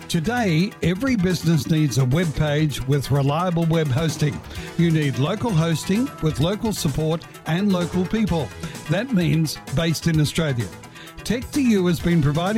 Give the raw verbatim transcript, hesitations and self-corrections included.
Today, every business needs a web page with reliable web hosting. You need local hosting with local support and local people. That means based in Australia. Tech two U has been providing